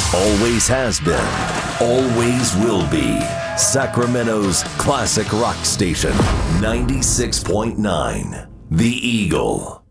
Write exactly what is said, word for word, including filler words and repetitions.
Always has been, always will be. Sacramento's classic rock station, ninety-six point nine, The Eagle.